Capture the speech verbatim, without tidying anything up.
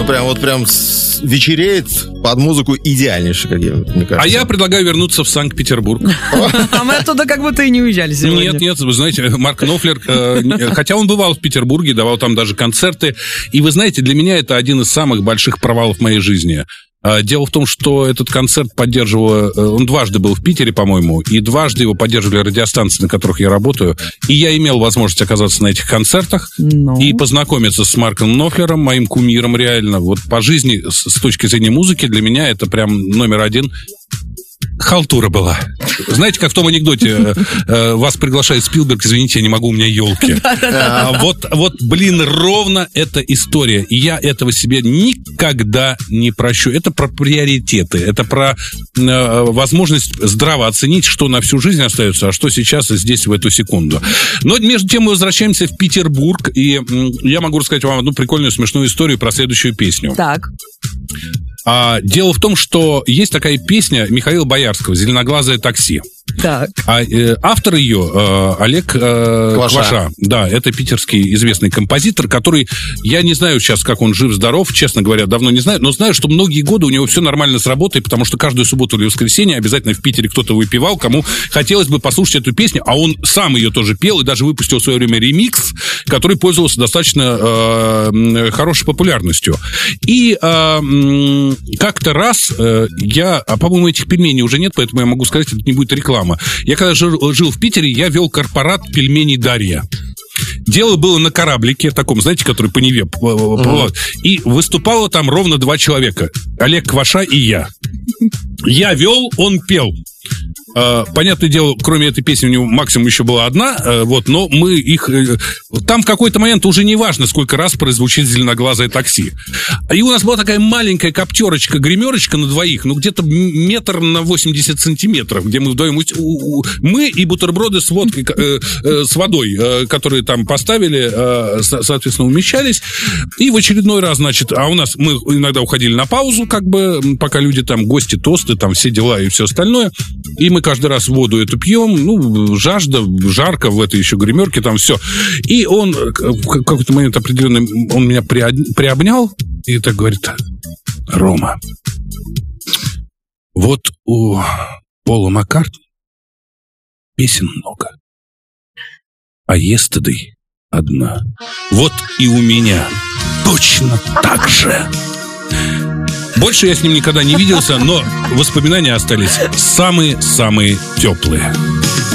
прям вот прям вечереет под музыку идеальнейший, как я, мне кажется. А я предлагаю вернуться в Санкт-Петербург. А мы оттуда как будто и не уезжали сегодня. Нет, нет, вы знаете, Марк Knopfler, э, хотя он бывал в Петербурге, давал там даже концерты, и вы знаете, для меня это один из самых больших провалов в моей жизни. Дело в том, что этот концерт поддерживал... Он дважды был в Питере, по-моему, и дважды его поддерживали радиостанции, на которых я работаю. И я имел возможность оказаться на этих концертах no. и познакомиться с Марком Knopfler'ом, моим кумиром реально. Вот по жизни, с точки зрения музыки, для меня это прям номер один. Халтура была. Знаете, как в том анекдоте, э, вас приглашает Спилберг, извините, я не могу, у меня елки. А, вот, вот, блин, ровно эта история. И я этого себе никогда не прощу. Это про приоритеты, это про э, возможность здраво оценить, что на всю жизнь остается, а что сейчас и здесь в эту секунду. Но между тем мы возвращаемся в Петербург, и э, я могу рассказать вам одну прикольную, смешную историю про следующую песню. Так. А, дело в том, что есть такая песня Михаила Боярского «Зеленоглазое такси». Так. А э, автор ее э, Олег э, Кваша. Кваша. Да, это питерский известный композитор, который, я не знаю сейчас, как он жив-здоров, честно говоря, давно не знаю, но знаю, что многие годы у него все нормально с работой, потому что каждую субботу или воскресенье обязательно в Питере кто-то выпивал, кому хотелось бы послушать эту песню, а он сам ее тоже пел и даже выпустил в свое время ремикс, который пользовался достаточно э, хорошей популярностью. И э, как-то раз э, я, а по-моему, этих пельменей уже нет, поэтому я могу сказать, это не будет реклама. Я когда жил, жил в Питере, я вел корпорат пельменей «Дарья». Дело было на кораблике, таком, знаете, который по Неве. Uh-huh. И выступало там ровно два человека. Олег Кваша и я. Я вел, он пел. Понятное дело, кроме этой песни у него максимум еще была одна, вот, но мы их... Там в какой-то момент уже не важно, сколько раз прозвучит «Зеленоглазое такси». И у нас была такая маленькая коптерочка, гримерочка на двоих, ну, где-то метр на восемьдесят сантиметров, где мы вдвоем... Мы и бутерброды с водкой, с водой, которые там поставили, соответственно, умещались. И в очередной раз, значит... А у нас... Мы иногда уходили на паузу, как бы, пока люди там, гости, тосты, там, все дела и все остальное. И мы каждый раз воду эту пьем, ну, жажда, жарко в этой еще гримерке, там все. И он в какой-то момент определенный, он меня приобнял и так говорит: Рома, вот у Пола Маккартни песен много, а Yesterday одна. Вот и у меня точно так же. Больше я с ним никогда не виделся, но воспоминания остались самые-самые теплые.